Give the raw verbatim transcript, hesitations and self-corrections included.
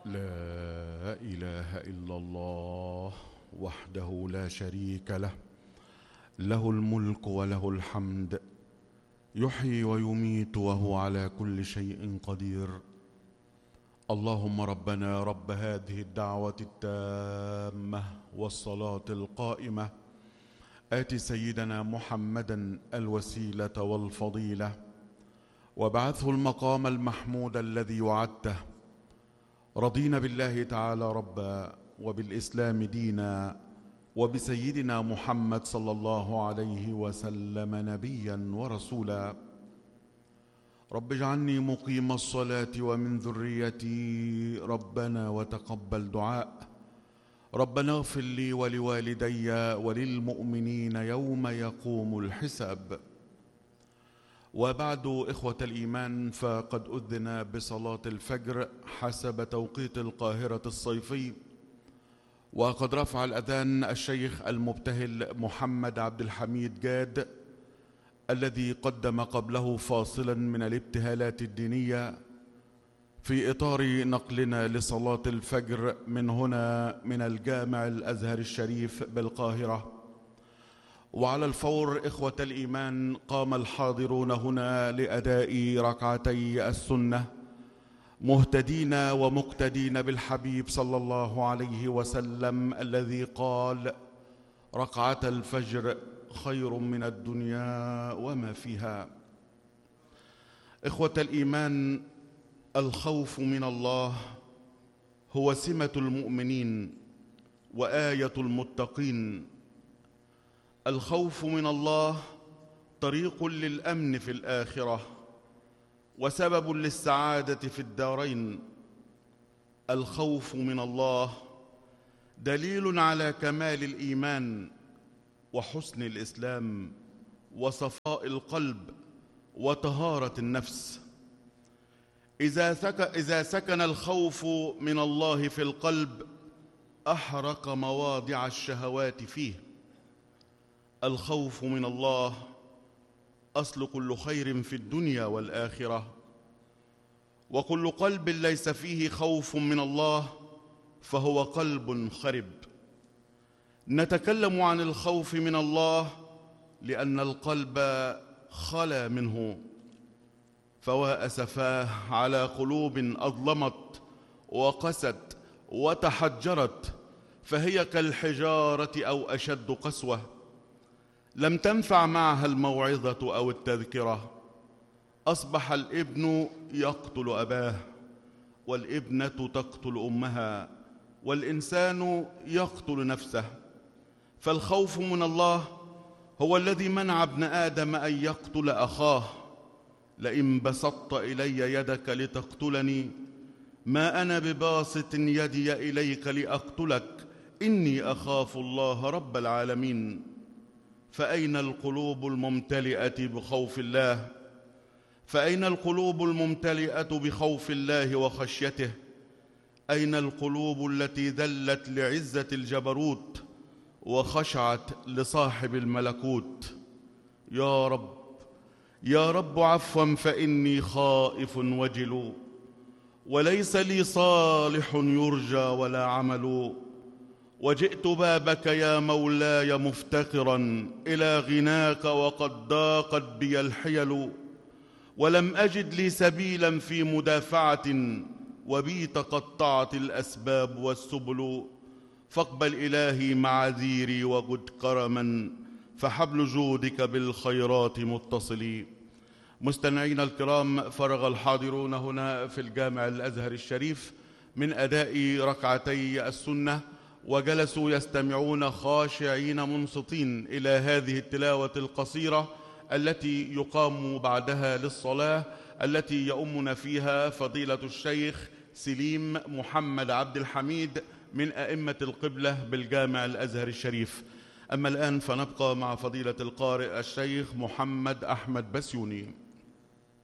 لا إله إلا الله وحده لا شريك له، له الملك وله الحمد، يحيي ويميت وهو على كل شيء قدير. اللهم ربنا رب هذه الدعوة التامة والصلاة القائمة، آت سيدنا محمدا الوسيلة والفضيلة وابعثه المقام المحمود الذي وعدته. رضينا بالله تعالى ربا وبالإسلام دينا وبسيدنا محمد صلى الله عليه وسلم نبيا ورسولا. رب اجعلني مقيم الصلاة ومن ذريتي ربنا وتقبل دعاء. ربنا اغفر لي ولوالدي وللمؤمنين يوم يقوم الحساب. وبعد إخوة الإيمان، فقد أذن بصلاة الفجر حسب توقيت القاهرة الصيفي، وقد رفع الأذان الشيخ المبتهل محمد عبد الحميد جاد، الذي قدم قبله فاصلا من الابتهالات الدينية في إطار نقلنا لصلاة الفجر من هنا من الجامع الأزهر الشريف بالقاهرة. وعلى الفور إخوة الإيمان، قام الحاضرون هنا لأداء ركعتي السنة مهتدين ومقتدين بالحبيب صلى الله عليه وسلم الذي قال: ركعة الفجر خير من الدنيا وما فيها. إخوة الإيمان، الخوف من الله هو سمة المؤمنين وآية المتقين. الخوف من الله طريق للأمن في الآخرة وسبب للسعادة في الدارين. الخوف من الله دليل على كمال الإيمان وحسن الإسلام وصفاء القلب وطهارة النفس. إذا سكن, إذا سكن الخوف من الله في القلب أحرق مواضع الشهوات فيه. الخوف من الله أصل كل خير في الدنيا والآخرة، وكل قلب ليس فيه خوف من الله فهو قلب خرب. نتكلم عن الخوف من الله لأن القلب خلا منه، فوا أسفاه على قلوب أظلمت وقست وتحجرت، فهي كالحجارة أو أشد قسوة، لم تنفع معها الموعظة أو التذكرة. أصبح الابن يقتل أباه، والابنة تقتل أمها، والإنسان يقتل نفسه. فالخوف من الله هو الذي منع ابن آدم أن يقتل أخاه: لئن بسطت إلي يدك لتقتلني ما أنا بباسط يدي إليك لأقتلك إني أخاف الله رب العالمين. فأين القلوب الممتلئة بخوف الله؟ فأين القلوب الممتلئة بخوف الله وخشيته؟ أين القلوب التي ذلت لعزة الجبروت وخشعت لصاحب الملكوت؟ يا رب يا رب عفوا فإني خائف وجل، وليس لي صالح يرجى ولا عمل. وجئت بابك يا مولاي مفتقرا إلى غناك وقد ضاقت بي الحيل، ولم أجد لي سبيلا في مدافعة وبي تقطعت الأسباب والسبل. فاقبل إلهي معاذيري وجد كرما، فحبل جودك بالخيرات متصلي. مستمعينا الكرام، فرغ الحاضرون هنا في الجامع الأزهر الشريف من أداء ركعتي السنة، وجلسوا يستمعون خاشعين منصتين إلى هذه التلاوة القصيرة التي يقام بعدها للصلاة، التي يؤمنا فيها فضيلة الشيخ سليم محمد عبد الحميد من أئمة القبلة بالجامع الأزهر الشريف. أما الآن فنبقى مع فضيلة القارئ الشيخ محمد أحمد بسيوني.